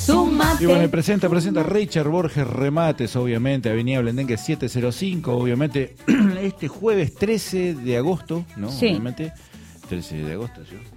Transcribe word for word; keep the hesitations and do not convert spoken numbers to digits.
Sumate. Y bueno, presenta, presenta Richard Borges Remates, obviamente, Avenida Blendengue siete cero cinco, obviamente, este jueves trece de agosto, ¿no? Sí. Obviamente, trece de agosto, ¿sí?